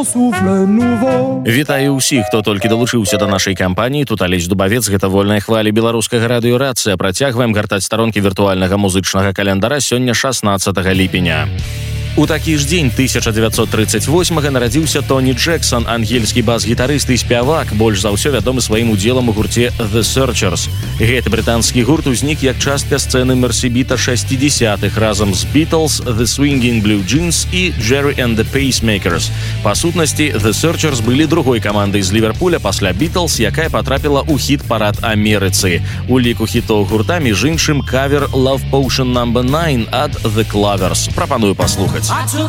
Вітаю ўсіх, хто толькі далучыўся да нашай кампаніі. Тут Алесь Дубавец, гэта вольная хваля беларускага радыёрацыя. Працягваем гартаць старонкі віртуальнага музычнага календара сёння 16 ліпеня. У такі ж дзень 1938-га нарадзіўся Тоні Джексон, ангельскі бас-гітарыст і спявак, больш за ўсё вядомы сваім удзелам у гурце The Searchers. Гэты брытанскі гурт узнік як частка сцэны мерсібіта 60-х разам з Beatles, The Swinging Blue Jeans і Jerry and the Pacemakers. Па сутнасці, The Searchers былі другой камандай з Ліверпуля пасля Beatles, якая патрапіла ў хіт-парад Амерыцы. У ліку хітоў гурта, між іншым, кавер Love Potion No. 9 ад The Clavers. Прапаную паслухаць. I took